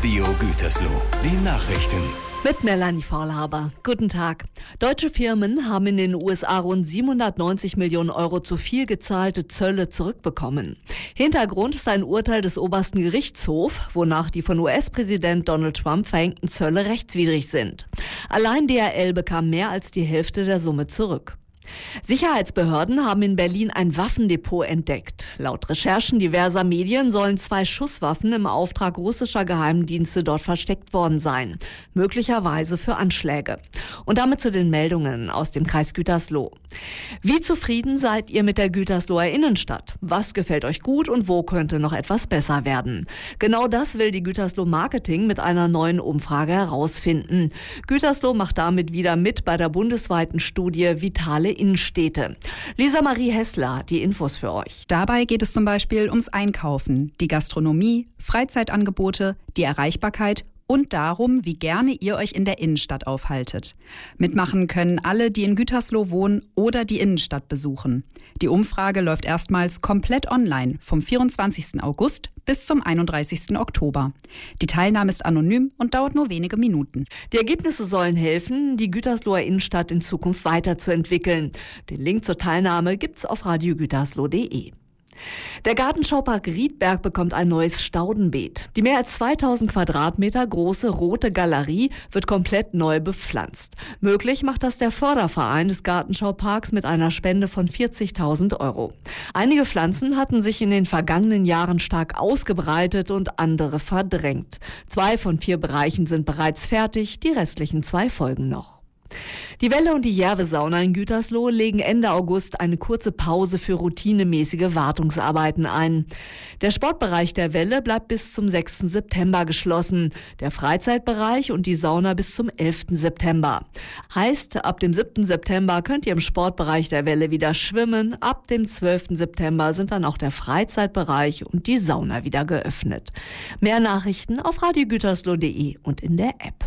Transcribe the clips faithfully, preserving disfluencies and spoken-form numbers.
Radio Gütersloh. Die Nachrichten. Mit Melanie Faulhaber. Guten Tag. Deutsche Firmen haben in den U S A rund siebenhundertneunzig Millionen Euro zu viel gezahlte Zölle zurückbekommen. Hintergrund ist ein Urteil des obersten Gerichtshofs, wonach die von U S-Präsident Donald Trump verhängten Zölle rechtswidrig sind. Allein D H L bekam mehr als die Hälfte der Summe zurück. Sicherheitsbehörden haben in Berlin ein Waffendepot entdeckt. Laut Recherchen diverser Medien sollen zwei Schusswaffen im Auftrag russischer Geheimdienste dort versteckt worden sein, möglicherweise für Anschläge. Und damit zu den Meldungen aus dem Kreis Gütersloh. Wie zufrieden seid ihr mit der Gütersloher Innenstadt? Was gefällt euch gut und wo könnte noch etwas besser werden? Genau das will die Gütersloh Marketing mit einer neuen Umfrage herausfinden. Gütersloh macht damit wieder mit bei der bundesweiten Studie Vitale Innenstädte. Lisa Marie Hessler hat die Infos für euch. Dabei geht es zum Beispiel ums Einkaufen, die Gastronomie, Freizeitangebote, die Erreichbarkeit und darum, wie gerne ihr euch in der Innenstadt aufhaltet. Mitmachen können alle, die in Gütersloh wohnen oder die Innenstadt besuchen. Die Umfrage läuft erstmals komplett online vom vierundzwanzigsten August bis zum einunddreißigsten Oktober. Die Teilnahme ist anonym und dauert nur wenige Minuten. Die Ergebnisse sollen helfen, die Gütersloher Innenstadt in Zukunft weiterzuentwickeln. Den Link zur Teilnahme gibt's auf radio gütersloh punkt de. Der Gartenschaupark Riedberg bekommt ein neues Staudenbeet. Die mehr als zweitausend Quadratmeter große rote Galerie wird komplett neu bepflanzt. Möglich macht das der Förderverein des Gartenschauparks mit einer Spende von vierzigtausend Euro. Einige Pflanzen hatten sich in den vergangenen Jahren stark ausgebreitet und andere verdrängt. Zwei von vier Bereichen sind bereits fertig, die restlichen zwei folgen noch. Die Welle und die Järve-Sauna in Gütersloh legen Ende August eine kurze Pause für routinemäßige Wartungsarbeiten ein. Der Sportbereich der Welle bleibt bis zum sechsten September geschlossen, der Freizeitbereich und die Sauna bis zum elften September. Heißt, ab dem siebten September könnt ihr im Sportbereich der Welle wieder schwimmen, ab dem zwölften September sind dann auch der Freizeitbereich und die Sauna wieder geöffnet. Mehr Nachrichten auf radio gütersloh punkt de und in der App.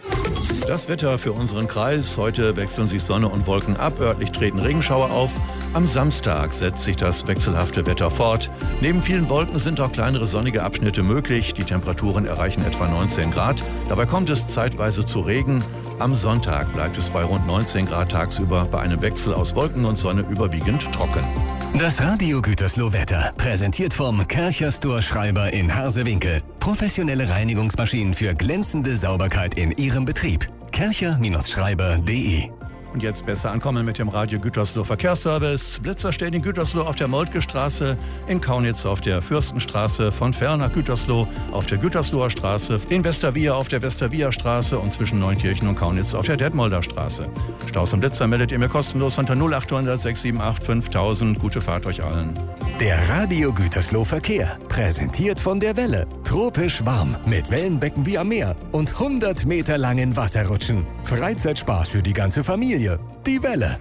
Das Wetter für unseren Kreis. Heute wechseln sich Sonne und Wolken ab. Örtlich treten Regenschauer auf. Am Samstag setzt sich das wechselhafte Wetter fort. Neben vielen Wolken sind auch kleinere sonnige Abschnitte möglich. Die Temperaturen erreichen etwa neunzehn Grad. Dabei kommt es zeitweise zu Regen. Am Sonntag bleibt es bei rund neunzehn Grad tagsüber, bei einem Wechsel aus Wolken und Sonne überwiegend trocken. Das Radio Gütersloh Wetter, präsentiert vom Kärcher Store Schreiber in Harsewinkel. Professionelle Reinigungsmaschinen für glänzende Sauberkeit in Ihrem Betrieb. kärcher Schreiber punkt de. Und jetzt besser ankommen mit dem Radio Gütersloh Verkehrsservice. Blitzer stehen in Gütersloh auf der Moltke-Straße, in Kaunitz auf der Fürstenstraße, von Ferl nach Gütersloh auf der Gütersloher Straße, in Westerwier auf der Westerwier Straße und zwischen Neunkirchen und Kaunitz auf der Detmolder Straße. Staus und Blitzer meldet ihr mir kostenlos unter null achthundert sechs sieben acht fünftausend. Gute Fahrt euch allen. Der Radio Gütersloh Verkehr, präsentiert von der Welle. Tropisch warm, mit Wellenbecken wie am Meer und hundert Meter langen Wasserrutschen. Freizeitspaß für die ganze Familie. Die Welle.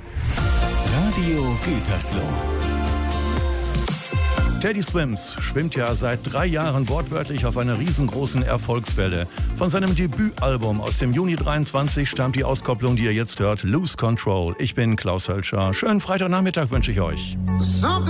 Radio Gütersloh. Teddy Swims schwimmt ja seit drei Jahren wortwörtlich auf einer riesengroßen Erfolgswelle. Von seinem Debütalbum aus dem Juni dreiundzwanzig stammt die Auskopplung, die ihr jetzt hört, Lose Control. Ich bin Klaus Hölscher. Schönen Freitagnachmittag wünsche ich euch.